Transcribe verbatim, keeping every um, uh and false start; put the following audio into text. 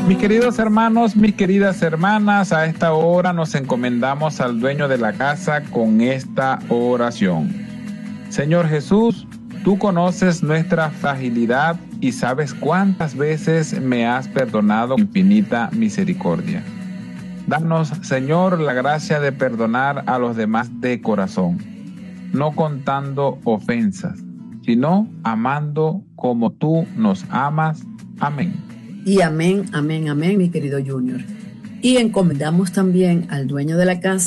Mis queridos hermanos, mis queridas hermanas, a esta hora nos encomendamos al dueño de la casa con esta oración. Señor Jesús, tú conoces nuestra fragilidad y sabes cuántas veces me has perdonado con infinita misericordia. Danos, Señor, la gracia de perdonar a los demás de corazón, no contando ofensas, sino amando como tú nos amas. Amén. Y amén, amén, amén, mi querido Junior. Y encomendamos también al dueño de la casa